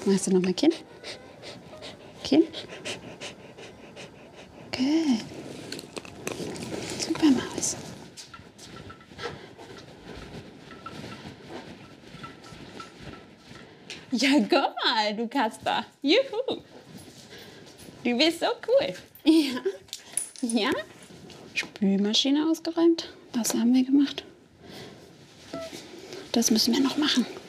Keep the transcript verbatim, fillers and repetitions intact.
Machst du noch mal Kinn? Kinn? Good. Super Maus. Ja, guck mal, du Kasper. Juhu. Du bist so cool. Ja. Ja. Spülmaschine ausgeräumt. Das haben wir gemacht. Das müssen wir noch machen.